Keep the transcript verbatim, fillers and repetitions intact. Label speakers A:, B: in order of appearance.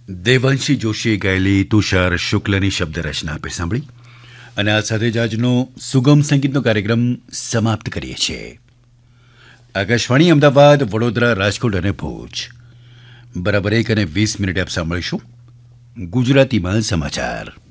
A: દેવાંશી જોશીએ ગાયેલી તુષાર શુક્લની શબ્દ રચના આપે સાંભળી અને આ સાથે જ આજનો સુગમ સંગીતનો કાર્યક્રમ સમાપ્ત કરીએ છીએ. આકાશવાણી અમદાવાદ, વડોદરા, રાજકોટ અને ભુજ બરાબર એક અને વીસ મિનિટે આપ સાંભળીશું ગુજરાતીમાં સમાચાર.